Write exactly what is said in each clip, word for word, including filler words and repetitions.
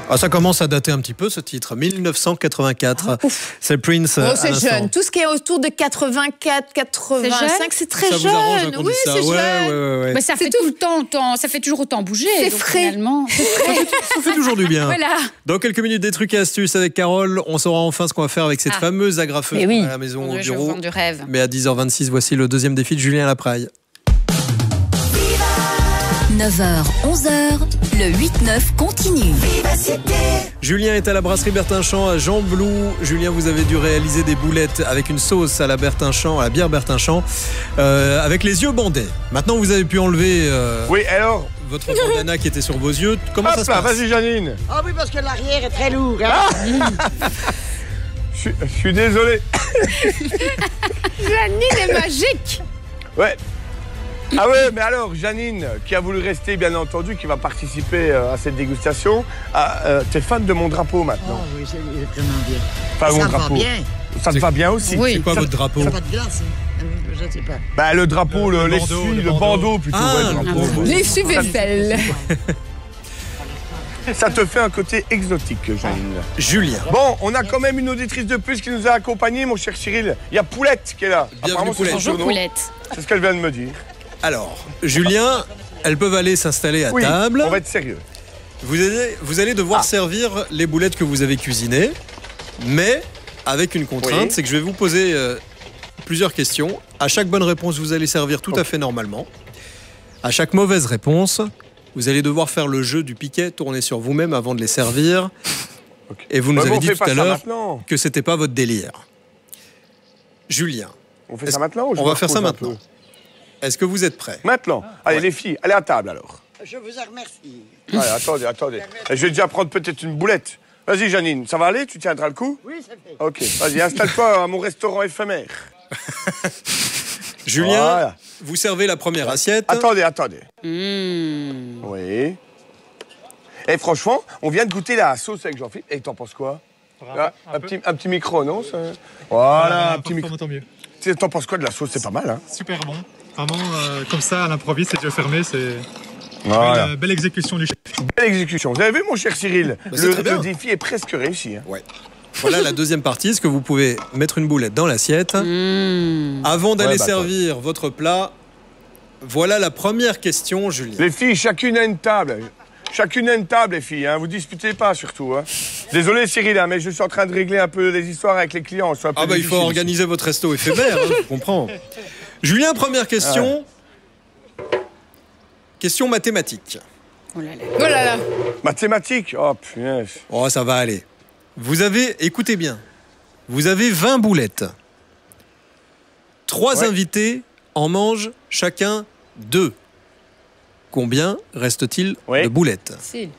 Ah, ça commence à dater un petit peu ce titre, mille neuf cent quatre-vingt-quatre. Ah, c'est Prince. Oh, c'est jeune. Tout ce qui est autour de quatre-vingt-quatre, quatre-vingt-cinq, c'est très ça jeune. Vous arrange, hein, oui, c'est ouais, jeune. Ouais, ouais, ouais. Mais ça fait tout le temps, autant, ça fait toujours autant bouger. C'est donc, frais. Finalement. C'est frais. Ça, fait, ça fait toujours du bien. Voilà. Dans quelques minutes, des trucs et astuces avec Carole. On saura enfin ce qu'on va faire avec cette ah. fameuse agrafeuse oui. à la maison Mon au Dieu, bureau. je du rêve. Mais à dix heures vingt-six, voici le deuxième défi de Julien Lapraille. neuf heures, onze heures, le huit neuf continue. Julien est à la brasserie Bertinchamp à Jean-Blou. Julien, vous avez dû réaliser des boulettes avec une sauce à la Bertinchamp, à la bière Bertinchamp, euh, avec les yeux bandés. Maintenant, vous avez pu enlever euh, oui, alors votre bandana qui était sur vos yeux. Comment hop ça se là, passe? vas-y Janine. Ah oui, parce que l'arrière est très lourd. Hein. Je suis- je suis désolé. Janine est magique. Ouais. Ah ouais, mais alors, Janine, qui a voulu rester, bien entendu, qui va participer euh, à cette dégustation, ah, euh, t'es fan de mon drapeau Oh maintenant. oui, c'est vraiment bien. Enfin, ça mon me va drapeau. bien. Ça te C'est- va bien aussi. Oui. C'est quoi Ça- votre drapeau? Pas de glace. Hein. Je ne sais pas. Bah, le drapeau, le, Le- le l'essuie, bandeau, le le bandeau, bandeau. plutôt. Ah, ouais, le drapeau. ah bon. Les vaisselle. Ça te fait un côté exotique, Janine. Julien. Bon, on a quand même une auditrice de plus qui nous a accompagnés, mon cher Cyril. Il y a Poulette qui est là. Bienvenue, Apparemment, c'est Poulette. son Bonjour surnom. Poulette. C'est ce qu'elle vient de me dire. Alors, Julien, elles peuvent aller s'installer à Oui, table. on va être sérieux. Vous allez, vous allez devoir Ah. servir les boulettes que vous avez cuisinées, mais avec une contrainte, Oui. c'est que je vais vous poser euh, plusieurs questions. À chaque bonne réponse, vous allez servir tout à fait normalement. À chaque mauvaise réponse, vous allez devoir faire le jeu du piquet, tourner sur vous-même avant de les servir. Ok. Et vous nous Ouais, mais avez on dit fait tout pas à ça l'heure maintenant. que c'était pas votre délire. Julien, On fait Est-ce- ça maintenant ou je on me va faire ça repose un maintenant. peu Est-ce que vous êtes prêts? Maintenant. Allez, Ouais. les filles, allez à table alors. Je vous en remercie. Allez, attendez, attendez. Et je vais déjà prendre peut-être une boulette. Vas-y, Janine, ça va aller? Tu tiendras le coup? Oui, ça fait. Ok, vas-y, installe-toi à mon restaurant éphémère. Julien, Voilà. vous servez la première assiette. Attendez, attendez. Mmh. Oui. Et franchement, on vient de goûter la sauce avec Jean-Philippe. Et t'en penses quoi? Ah, un, petit, un petit micro, non ça... Voilà, un petit micro. Tant mieux. Tu sais, T'en penses quoi de la sauce? C'est pas mal, hein? Super bon. Vraiment, euh, comme ça, à l'improviste, les yeux fermés, c'est Voilà. belle, belle exécution du chef. Belle exécution. Vous avez vu, mon cher Cyril? Bah, c'est le, très bien. le défi est presque réussi. Hein. Ouais. Voilà la deuxième partie. Est-ce que vous pouvez mettre une boulette dans l'assiette? Mmh. Avant d'aller Ouais, bah, servir votre plat, voilà la première question, Julien. Les filles, chacune a une table. Chacune a une table, les filles. Hein. Vous disputez pas, surtout. Hein. Désolé, Cyril, hein, mais je suis en train de régler un peu les histoires avec les clients. C'est un peu Ah bah il faut difficile. organiser votre resto éphémère, hein, je comprends. Julien, première question. Question mathématique. Oh là là. Oh là là. Mathématiques. Oh, punaise. Oh, ça va aller. Vous avez, écoutez bien, vous avez vingt boulettes. Trois Ouais. invités en mangent chacun deux. Combien reste-t-il Ouais. de boulettes? Si.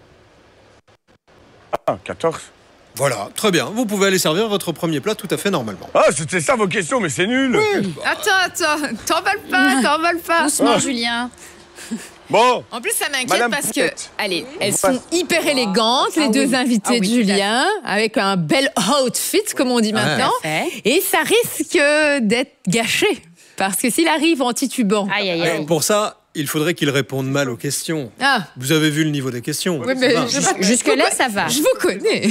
Ah, quatorze. Voilà, très bien. Vous pouvez aller servir votre premier plat tout à fait normalement. Ah, c'était ça vos questions, mais c'est nul. Attends, attends. T'emballes pas, t'emballes pas. Doucement, Julien. Bon, En plus, ça m'inquiète Madame parce que, Poulette. allez, elles Ouais. sont hyper élégantes, les Ah deux oui. invités Ah oui, de tout à fait. Julien, avec un bel outfit, comme on dit maintenant. Parfait. Et ça risque d'être gâché. Parce que s'il arrive en titubant. Aïe, aïe, Mais aïe. pour ça, il faudrait qu'il réponde mal aux questions. Ah, Vous avez vu le niveau des questions. oui, mais Ça va. je, Jusque-là, ça va. je vous connais.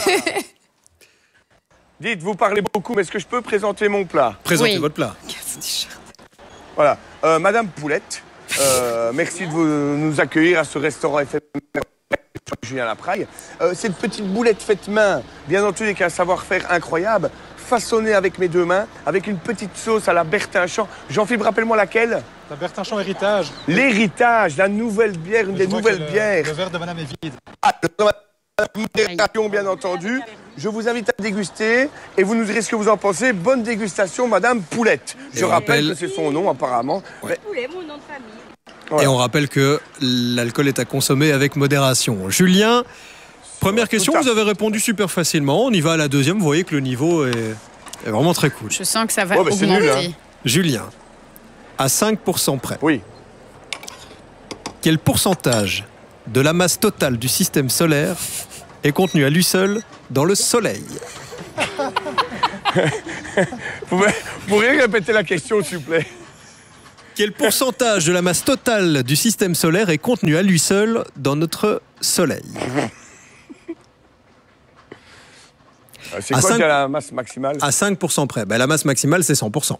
dites, vous parlez beaucoup, mais est-ce que je peux présenter mon plat? Présentez Oui. votre plat. Voilà. Euh, Madame Poulette, euh, merci de vous- nous accueillir à ce restaurant éphémère Julien Lapraille. Euh, cette petite boulette faite main, bien entendu avec un savoir-faire incroyable, façonnée avec mes deux mains, avec une petite sauce à la Bertinchamp. Jean-Philippe, rappelle-moi laquelle? La Bertinchamp Héritage. L'héritage, la nouvelle bière, une Je des vois que nouvelles le- bières. Le verre de madame est vide. Ah, le- modération, bien entendu. Je vous invite à déguster et vous nous direz ce que vous en pensez. Bonne dégustation, Madame Poulette. Je Et on rappelle rappelle- que c'est son nom, apparemment. Ouais. Mais- mon nom de famille. Voilà. Et on rappelle que l'alcool est à consommer avec modération. Julien, première question, Tout à vous avez répondu super facilement. On y va à la deuxième. Vous voyez que le niveau est, est vraiment très cool. Je sens que ça va Oh, bah, c'est augmenter. nul, hein. Julien, à cinq pour cent près, Oui. quel pourcentage de la masse totale du système solaire est contenu à lui seul dans le Soleil? Vous pourriez répéter la question, s'il vous plaît? Quel pourcentage de la masse totale du système solaire est contenu à lui seul dans notre Soleil? C'est À quoi cinq- déjà la masse maximale? À cinq pour cent près. Ben, la masse maximale, c'est cent pour cent.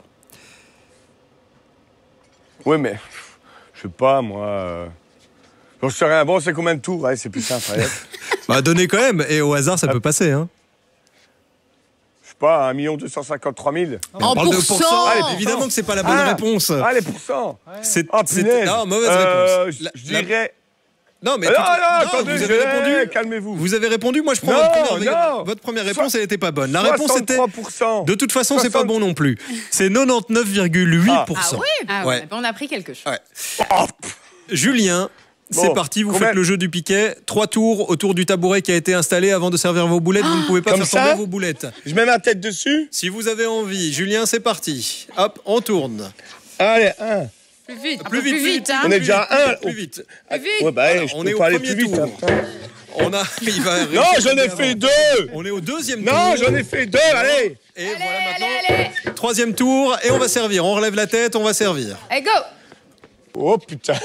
Oui, mais je sais pas, moi. Euh... J'en sais rien. Bon, c'est combien de tours? Ouais, c'est plus simple. Allez. Bah, donnez quand même. Et au hasard, ça peut passer. Hein. Je sais pas, un million deux cent cinquante-trois mille. Mais on En parle de pourcent. pourcent. Allez, Évidemment que c'est pas la bonne Ah. réponse. Ah, les pourcents. C'est Oh, c'est- punaise. non, mauvaise Euh, réponse. je La- je la- dirais. Non, mais Ah, non, tout- non, non, attendez, vous je- avez répondu. calmez-vous. Vous avez répondu. Moi, je prends Non, votre, première, non. votre première réponse. Elle n'était pas bonne. La réponse était. soixante-trois pour cent. De toute façon, c'est pas soixante bon non plus. C'est quatre-vingt-dix-neuf virgule huit pour cent. Ah oui ah, Ouais. ouais. On a appris quelque chose. Ouais. Julien, c'est Bon, parti. Vous combien- faites le jeu du piquet. Trois tours autour du tabouret qui a été installé avant de servir vos boulettes. Vous ne pouvez pas Comme faire ça tomber vos boulettes. Je mets ma tête dessus. Si vous avez envie, Julien, c'est parti. Hop, on tourne. Allez, un. Plus vite, Plus vite, plus vite, hein. On est plus déjà vite, à un. Plus vite. Plus vite. Ouais, bah, allez, Alors, je on peux est au pas aller premier plus vite. tour. après. On a. Il va Non, réussir j'en ai avant. fait deux. On est au deuxième tour. Non, j'en ai fait deux, allez. Et voilà maintenant. Troisième tour et on va servir. On relève la tête, on va servir. Allez, go. Oh putain.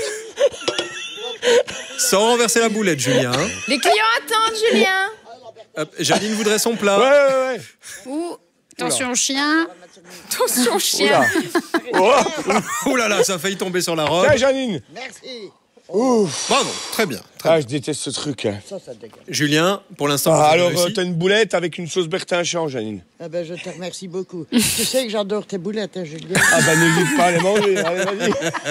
Sans renverser la boulette, Julien. hein. Les clients attendent, Julien. Hop, Janine voudrait son plat. Ouais, ouais, ouais. Ouh, attention au chien. Attention, chien. Oula. Oh. Ouh là là, ça a failli tomber sur la robe. Tiens, Janine. Merci. Ouf. Bravo, très bien. Très Ah, bien. je déteste ce truc. hein. Ça, ça dégage. Julien, pour l'instant, Ah, vous avez alors, réussi. euh, t'as une boulette avec une sauce Bertin-Champ, Janine. Ah ben, je te remercie beaucoup. Tu sais que j'adore tes boulettes, hein, Julien. Ah, bah, n'hésite pas à les manger. Allez, vas-y.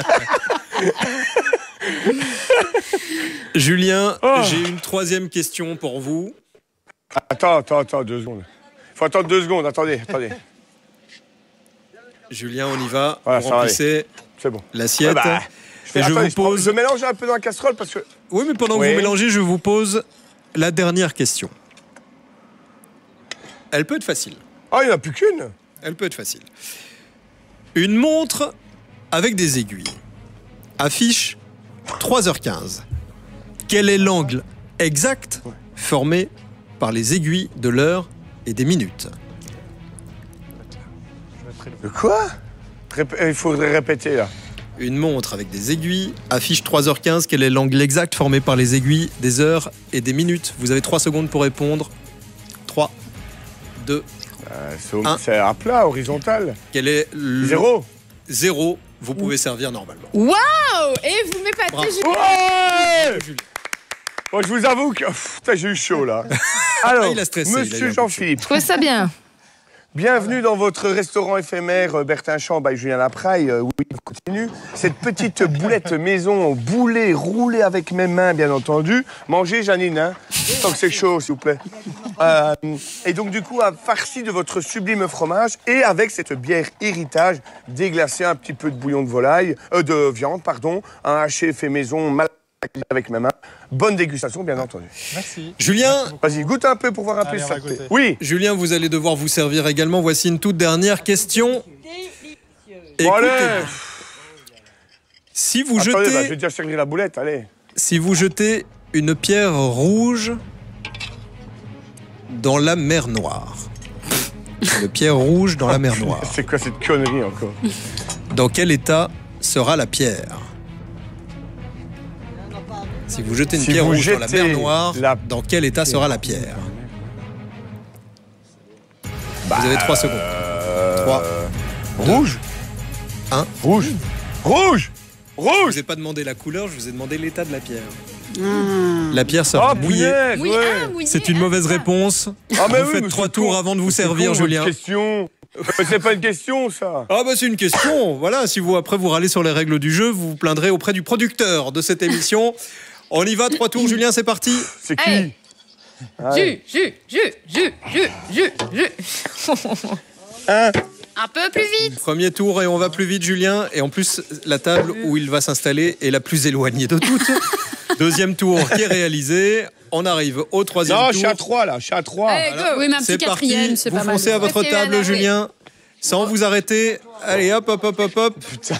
Julien, Oh. j'ai une troisième question pour vous. Attends, attends, attends, deux secondes. Faut attendre deux secondes, attendez, attendez. Julien, on y va. Voilà, vous ça va remplissez C'est bon. l'assiette. Ouais, bah, Et je attendez, vous pose. prends- je mélange un peu dans la casserole parce que. Oui, mais pendant que Oui. vous mélangez, je vous pose la dernière question. Elle peut être facile. Oh, il n'y en a plus qu'une. Elle peut être facile. Une montre avec des aiguilles affiche trois heures quinze. Quel est l'angle exact formé par les aiguilles de l'heure et des minutes? De quoi? Rép- Il faudrait répéter là. Une montre avec des aiguilles affiche trois heures quinze. Quel est l'angle exact formé par les aiguilles des heures et des minutes? Vous avez trois secondes pour répondre. trois, deux, Euh, c'est au- Un. c'est à plat, horizontal. quel est le... Zéro. Zéro. Vous pouvez servir normalement. Waouh. Et vous m'épatez, Bravo. Julien. Ouais. Bon, je vous avoue que pff, putain, j'ai eu chaud là. Alors, Ah, il a stressé, il a eu un monsieur peu Jean-Philippe, Je trouve ça bien. bienvenue dans votre restaurant éphémère euh, Bertin-Champ by Julien Lapraille. Euh, oui, on continue. Cette petite boulette maison, boulée, roulée avec mes mains, bien entendu. Mangez, Janine, hein, tant que c'est chaud, s'il vous plaît. Euh, et donc, du coup, à farci de votre sublime fromage et avec cette bière héritage déglacée, un petit peu de bouillon de volaille, euh, de viande, pardon, un haché fait maison, mal avec mes mains. Bonne dégustation, bien entendu. Merci. Julien, Vas-y, goûte un peu pour voir un peu Allez, si on ça va te plaît. goûter. Oui. Julien, vous allez devoir vous servir également. Voici une toute dernière question. Bon, allez. Écoutez, si vous Attendez, bah, je jetez, vais déjà servir la boulette, allez. si vous jetez une pierre rouge dans la mer Noire, une pierre rouge dans la mer Noire, C'est quoi cette connerie encore? dans quel état sera la pierre? Si vous jetez une Si pierre vous rouge dans la mer jetez Noire, la- dans quel état sera la pierre? Vous avez trois secondes. Trois. Rouge. Un. Rouge. Rouge. Je Rouge. vous ai pas demandé la couleur, je vous ai demandé l'état de la pierre. La pierre sera Oh, mouillée. punaise, Oui, ouais. ah, oui. C'est une mauvaise réponse. Ah, mais vous oui, faites mais trois c'est tours con. avant de vous C'est servir, con, Julien. votre question. Mais c'est pas une question, ça. Ah bah c'est une question. Voilà, si vous après vous râlez sur les règles du jeu, vous vous plaindrez auprès du producteur de cette émission. On y va, trois tours, Julien, c'est parti. C'est qui? Hey. Jus, jus, jus, jus, jus, jus, jus. Un. Un peu plus vite. Premier tour et on va plus vite, Julien. Et en plus, la table où il va s'installer est la plus éloignée de toutes. Deuxième tour qui est réalisé. On arrive au troisième Non, je tour. suis à trois, là. Je suis à trois. Allez, go. Oui, mais un petit C'est quatrième, parti. c'est Vous pas mal. foncez à votre Ok, table, Anna, oui. Julien, sans vous arrêter. Allez, hop, hop, hop, hop, hop. Putain.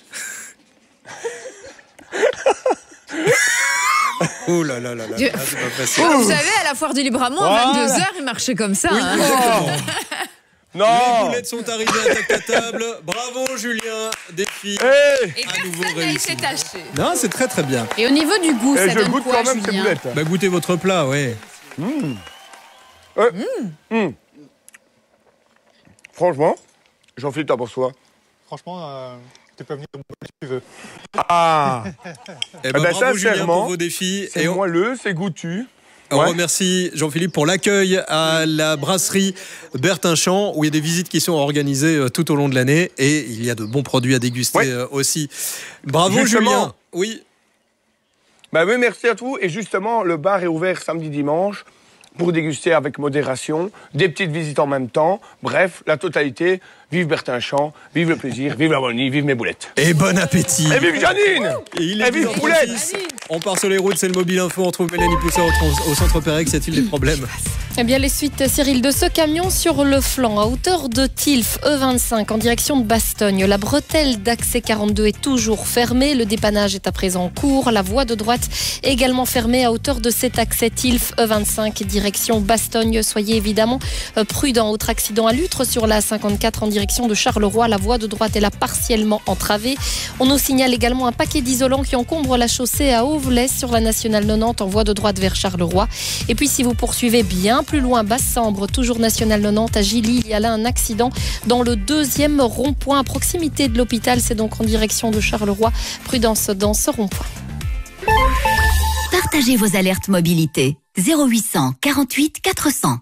Oh là là là là. Je- là, c'est pas facile. Vous savez, à la foire du Librement, à Voilà. vingt-deux heures, il marchait comme ça. hein. Oh. Les Non. boulettes sont arrivées à ta table. Bravo, Julien. Défi. Hey. Et À nouveau personne n'a réussi. été taché. Non, c'est très très bien. Et au niveau du goût, Et ça je donne goûte quoi, quand même ces Julien? boulettes. Bah goûtez votre plat, ouais. Ouais. Mmh. Mmh. Franchement, Jean-Philippe, t'as pour soi. Franchement, euh, tu peux venir si tu veux. Ah. Eh ben, ben, bravo Julien sincèrement, pour vos défis. C'est Et on, moelleux, c'est goûtu. on Ouais. remercie Jean-Philippe pour l'accueil à la brasserie Bertinchamp, où il y a des visites qui sont organisées euh, tout au long de l'année et il y a de bons produits à déguster Ouais. euh, aussi. Bravo Justement. Julien. Oui. Bah oui, merci à tous. Et justement, le bar est ouvert samedi, dimanche pour déguster avec modération, des petites visites en même temps. Bref, la totalité. Vive Bertinchamp, vive le plaisir, vive la bonnie, vive mes boulettes. Et bon appétit. Et vive Janine. Et il Et est vive dix heures Poulette. trente-six. On part sur les routes, c'est le Mobile Info. On trouve Mélanie Poussin au, au centre Pérex. Y a-t-il des problèmes? Eh bien, les suites, Cyril, de ce camion sur le flanc à hauteur de Tilf, E vingt-cinq, en direction de Bastogne. La bretelle d'accès quarante-deux est toujours fermée. Le dépannage est à présent en cours. La voie de droite est également fermée à hauteur de cet accès Tilf, E vingt-cinq, direction Bastogne. Soyez évidemment prudents. Autre accident à Lutre sur la cinquante-quatre en direction de Charleroi. La voie de droite est là partiellement entravée. On nous signale également un paquet d'isolants qui encombre la chaussée à Auvelès sur la nationale quatre-vingt-dix en voie de droite vers Charleroi. Et puis si vous poursuivez bien plus loin, Basse-Sambre, toujours nationale quatre-vingt-dix à Gilly, il y a là un accident dans le deuxième rond-point à proximité de l'hôpital. C'est donc en direction de Charleroi. Prudence dans ce rond-point. Partagez vos alertes mobilité. zéro huit cent quarante-huit quatre cents.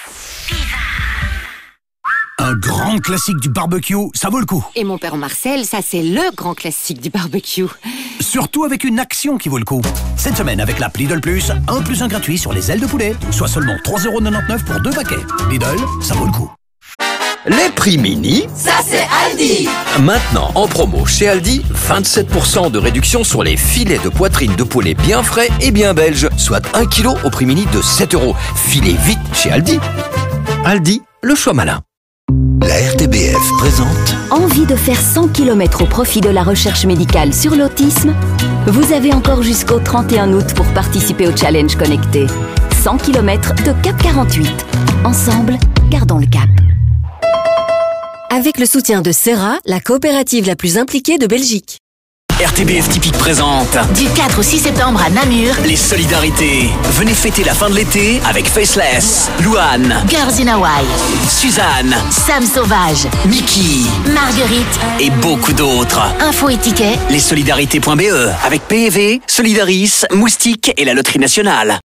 Un grand classique du barbecue, ça vaut le coup. Et mon père Marcel, ça c'est le grand classique du barbecue. Surtout avec une action qui vaut le coup. Cette semaine, avec l'app Lidl Plus, un plus un gratuit sur les ailes de poulet, soit seulement trois euros quatre-vingt-dix-neuf pour deux paquets. Lidl, ça vaut le coup. Les prix mini, Ça c'est Aldi. maintenant en promo chez Aldi, vingt-sept pour cent de réduction sur les filets de poitrine de poulet bien frais et bien belges, soit un kilo au prix mini de sept euros. Filez vite chez Aldi. Aldi, le choix malin. La R T B F présente Envie de faire cent kilomètres au profit de la recherche médicale sur l'autisme? Vous avez encore jusqu'au trente et un août pour participer au challenge connecté. cent kilomètres de Cap quarante-huit. Ensemble, gardons le cap. Avec le soutien de Serra, la coopérative la plus impliquée de Belgique. R T B F Typique présente Du quatre au six septembre à Namur, les solidarités. Venez fêter la fin de l'été avec Faceless, Louane, Girls in Hawaii, Suzanne, Sam Sauvage, Mickey Marguerite, et beaucoup d'autres. info et tickets. Lesolidarités point b e avec P E V, Solidaris, Moustique et la Loterie Nationale.